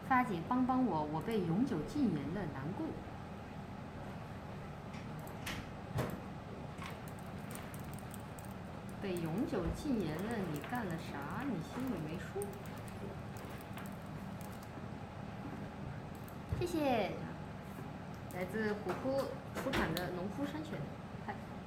发姐帮帮我，我被永久禁言了，难过。被永久禁言了，你干了啥？你心里没数？谢谢，来自虎扑出产的农夫山泉。